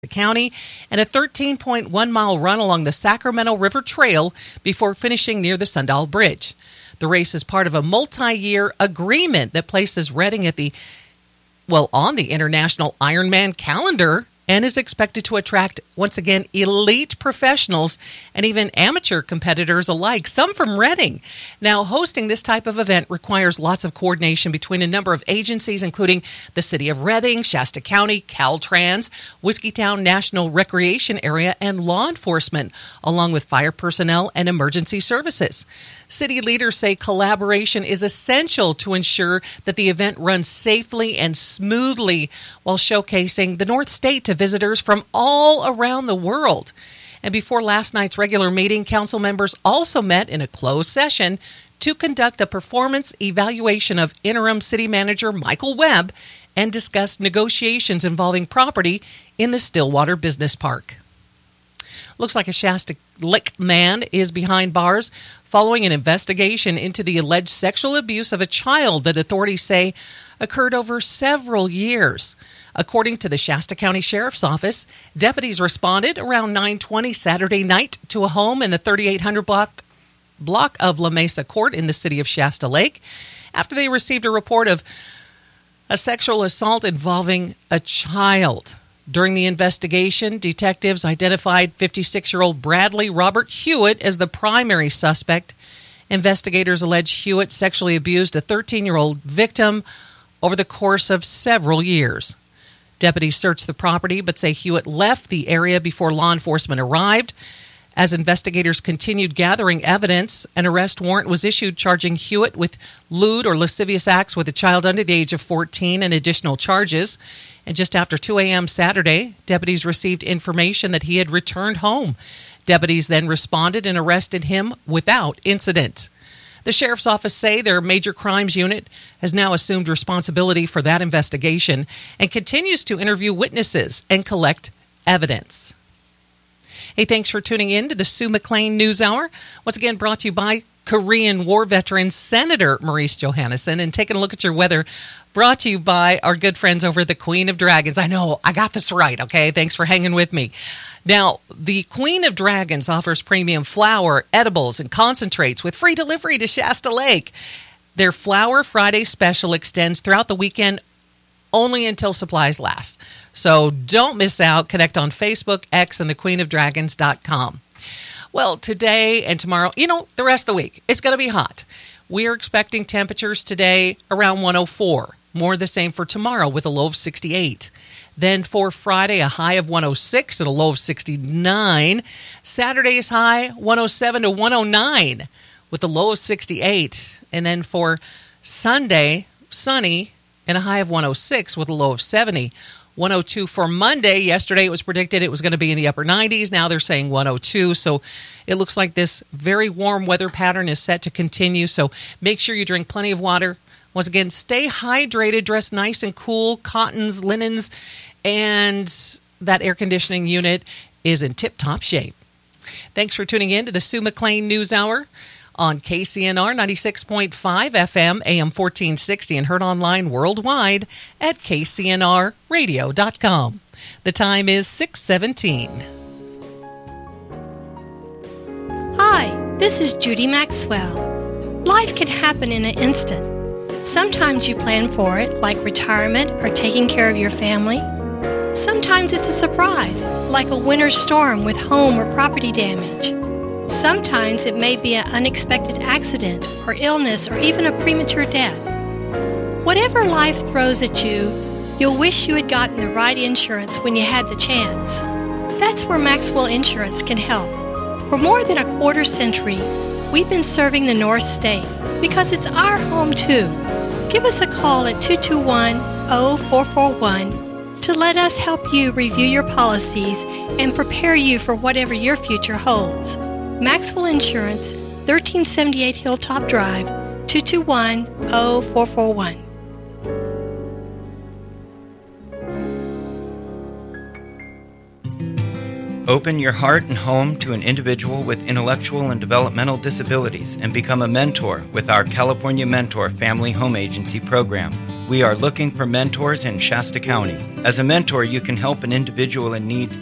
County and a 13.1-mile run along the Sacramento River Trail before finishing near the Sundial Bridge. The race is part of a multi-year agreement that places Redding on the International Ironman calendar and is expected to attract, once again, elite professionals and even amateur competitors alike, some from Redding. Now, hosting this type of event requires lots of coordination between a number of agencies, including the City of Redding, Shasta County, Caltrans, Whiskeytown National Recreation Area, and law enforcement, along with fire personnel and emergency services. City leaders say collaboration is essential to ensure that the event runs safely and smoothly while showcasing the North State to visitors from all around the world. And before last night's regular meeting, council members also met in a closed session to conduct a performance evaluation of interim city manager Michael Webb and discuss negotiations involving property in the Stillwater Business Park. Looks like a Shasta Lake man is behind bars following an investigation into the alleged sexual abuse of a child that authorities say occurred over several years. According to the Shasta County Sheriff's Office, deputies responded around 9:20 Saturday night to a home in the 3800 block of La Mesa Court in the city of Shasta Lake after they received a report of a sexual assault involving a child. During the investigation, detectives identified 56-year-old Bradley Robert Hewitt as the primary suspect. Investigators allege Hewitt sexually abused a 13-year-old victim over the course of several years. Deputies searched the property but say Hewitt left the area before law enforcement arrived. As investigators continued gathering evidence, an arrest warrant was issued charging Hewitt with lewd or lascivious acts with a child under the age of 14 and additional charges. And just after 2 a.m. Saturday, deputies received information that he had returned home. Deputies then responded and arrested him without incident. The Sheriff's Office say their Major Crimes Unit has now assumed responsibility for that investigation and continues to interview witnesses and collect evidence. Hey, thanks for tuning in to the Sue McLean News Hour. Once again, brought to you by Korean War veteran Senator Maurice Johannesson. And taking a look at your weather, brought to you by our good friends over at the Queen of Dragons. I know, I got this right, okay? Thanks for hanging with me. Now, the Queen of Dragons offers premium flour, edibles, and concentrates with free delivery to Shasta Lake. Their Flower Friday special extends throughout the weekend only until supplies last. So don't miss out. Connect on Facebook, X, and thequeenofdragons.com. Well, today and tomorrow, the rest of the week, it's going to be hot. We are expecting temperatures today around 104. More the same for tomorrow with a low of 68. Then for Friday, a high of 106 and a low of 69. Saturday's high, 107 to 109 with a low of 68. And then for Sunday, sunny and a high of 106 with a low of 70. 102 for Monday. Yesterday it was predicted it was going to be in the upper 90s. Now they're saying 102. So it looks like this very warm weather pattern is set to continue. So make sure you drink plenty of water. Once again, stay hydrated, dress nice and cool, cottons, linens, and that air conditioning unit is in tip-top shape. Thanks for tuning in to the Sue McLean News Hour on KCNR 96.5 FM, AM 1460, and heard online worldwide at kcnrradio.com. The time is 6:17. Hi, this is Judy Maxwell. Life can happen in an instant. Sometimes you plan for it, like retirement or taking care of your family. Sometimes it's a surprise, like a winter storm with home or property damage. Sometimes it may be an unexpected accident or illness or even a premature death. Whatever life throws at you, you'll wish you had gotten the right insurance when you had the chance. That's where Maxwell Insurance can help. For more than a quarter century, we've been serving the North State because it's our home too. Give us a call at 221-0441 to let us help you review your policies and prepare you for whatever your future holds. Maxwell Insurance, 1378 Hilltop Drive, 221-0441. Open your heart and home to an individual with intellectual and developmental disabilities and become a mentor with our California Mentor Family Home Agency program. We are looking for mentors in Shasta County. As a mentor, you can help an individual in need